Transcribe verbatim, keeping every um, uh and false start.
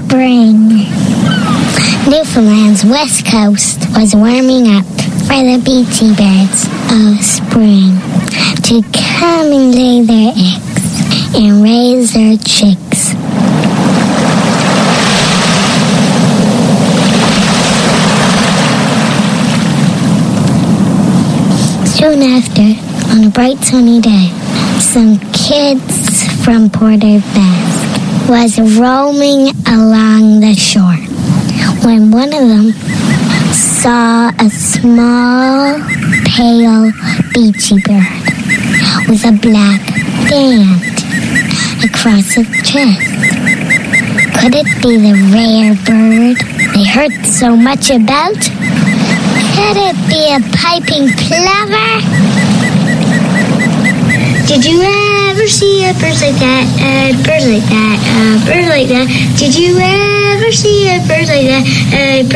spring. Newfoundland's west coast was warming up for the Beachy birds of spring to come and lay their eggs and raise their chicks. Soon after, on a bright sunny day, some kids from Port aux Basques was roaming along the shore when one of them saw a small, pale beachy bird with a black band across its chest. Could it be the rare bird they heard so much about? Could it be a piping plover? Did you ever see a bird like that? A bird like that? A bird like that? Did you ever see a bird like that? A bird